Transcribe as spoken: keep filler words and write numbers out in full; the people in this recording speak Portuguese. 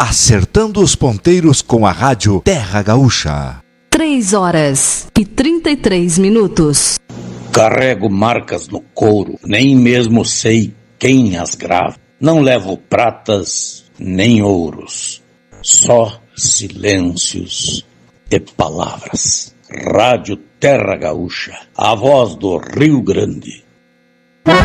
acertando os ponteiros com a rádio Terra Gaúcha. Três horas e trinta e três minutos. Carrego marcas no couro, nem mesmo sei quem as grava. Não levo pratas nem ouros, só silêncios e palavras. Rádio Terra Gaúcha, a voz do Rio Grande.